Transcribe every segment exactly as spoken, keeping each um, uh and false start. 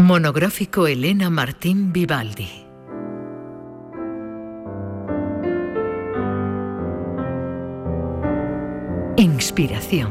Monográfico Elena Martín Vivaldi. Inspiración.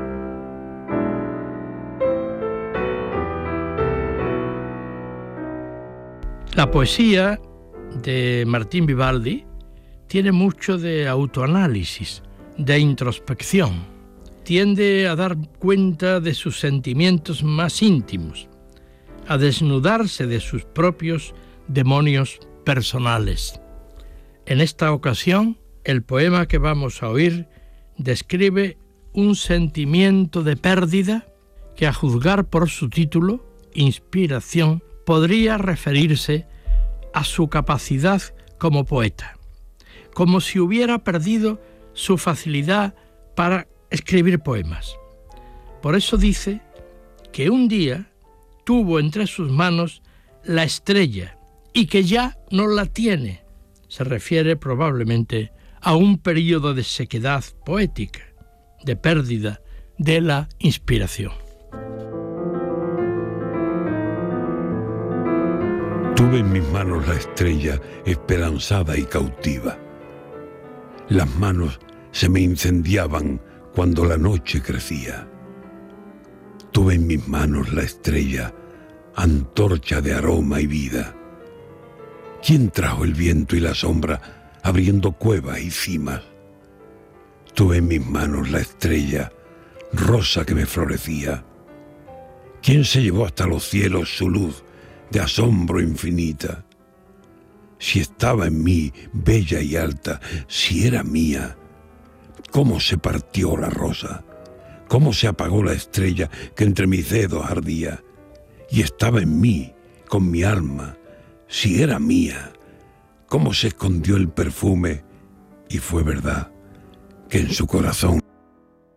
La poesía de Martín Vivaldi tiene mucho de autoanálisis, de introspección. Tiende a dar cuenta de sus sentimientos más íntimos, a desnudarse de sus propios demonios personales. En esta ocasión, el poema que vamos a oír describe un sentimiento de pérdida que, a juzgar por su título, Inspiración, podría referirse a su capacidad como poeta, como si hubiera perdido su facilidad para escribir poemas. Por eso dice que un día tuvo entre sus manos la estrella y que ya no la tiene. Se refiere probablemente a un período de sequedad poética, de pérdida de la inspiración. Tuve en mis manos la estrella esperanzada y cautiva. Las manos se me incendiaban cuando la noche crecía. Tuve en mis manos la estrella, antorcha de aroma y vida. ¿Quién trajo el viento y la sombra abriendo cuevas y cimas? Tuve en mis manos la estrella, rosa que me florecía. ¿Quién se llevó hasta los cielos su luz de asombro infinita? Si estaba en mí, bella y alta, si era mía, ¿cómo se partió la rosa? ¿Cómo se apagó la estrella que entre mis dedos ardía? Y estaba en mí, con mi alma, si era mía, ¿cómo se escondió el perfume? Y fue verdad que en su corazón